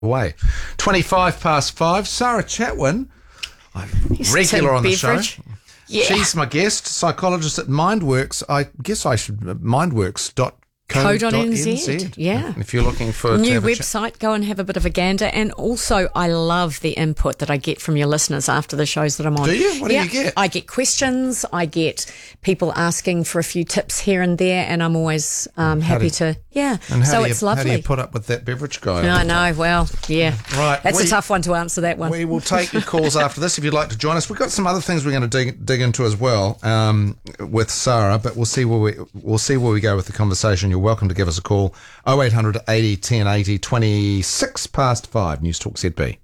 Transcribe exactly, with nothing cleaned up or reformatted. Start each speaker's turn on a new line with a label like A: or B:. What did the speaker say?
A: away. twenty-five past five. Sarah Chatwin, regular on the show.
B: Yeah.
A: She's my guest, psychologist at Mindworks. I guess I should, mindworks dot co dot n z.
B: Yeah.
A: If you're looking for
B: new
A: a
B: website, go and have a bit of a gander. And also, I love the input that I get from your listeners after the shows that I'm on.
A: Do you? What do
B: yeah.
A: you get?
B: I get questions. I get people asking for a few tips here and there, and I'm always um, happy
A: you,
B: to. Yeah.
A: And how
B: so
A: do you,
B: it's lovely.
A: How do you put up with that beverage guy?
B: I know. Well, yeah.
A: Right.
B: That's
A: we,
B: a tough one to answer. That one.
A: We will take your calls after this if you'd like to join us. We've got some other things we're going to dig dig into as well um, with Sarah, but we'll see where we we'll see where we go with the conversation. You're welcome to give us a call. oh eight hundred eighty ten eighty, twenty-six past five. News Talk Z B.